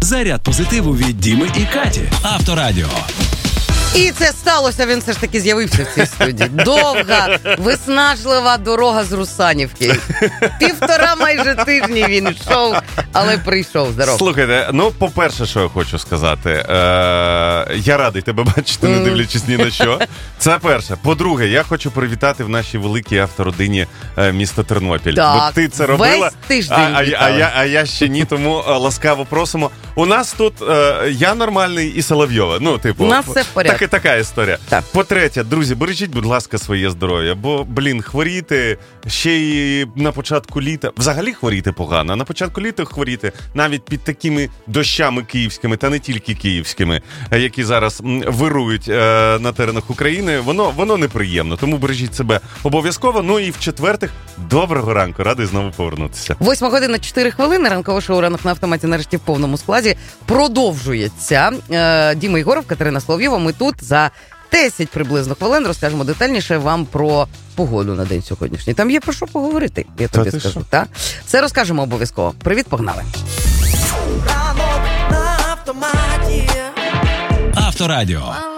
Заряд позитиву від Діми і Каті. Авторадіо. І це сталося, він все ж таки з'явився в цій студії. Довга, виснажлива дорога з Русанівки. 1,5 майже тижні він йшов, але прийшов. Здоров. Слухайте, ну, по-перше, що я хочу сказати. Я радий тебе бачити, не дивлячись ні на що. Це перше. По-друге, я хочу привітати в нашій великій автородині міста Тернопіль. Так, бо ти це робила, весь тиждень а я ще ні, тому ласкаво просимо. У нас тут я нормальний і Соловйова. Ну, типу, у нас все в порядку. Така історія. Так. По-третє, друзі, бережіть, будь ласка, своє здоров'я, бо, хворіти ще й на початку літа. Взагалі хворіти погано, а на початку літа хворіти навіть під такими дощами київськими, та не тільки київськими, які зараз вирують на теренах України, воно неприємно. Тому бережіть себе обов'язково. Ну і в-четвертих, доброго ранку, радий знову повернутися. 8:04. Ранкове шоу «Ранок на автоматі» нарешті в повному складі продовжується. Діма Єгоров, Катерина Соловйова. Ми тут за 10 приблизно хвилин розкажемо детальніше вам про погоду на день сьогоднішній. Там є про що поговорити, я тобі скажу. Та? Все розкажемо обов'язково. Привіт, погнали. Авторадіо.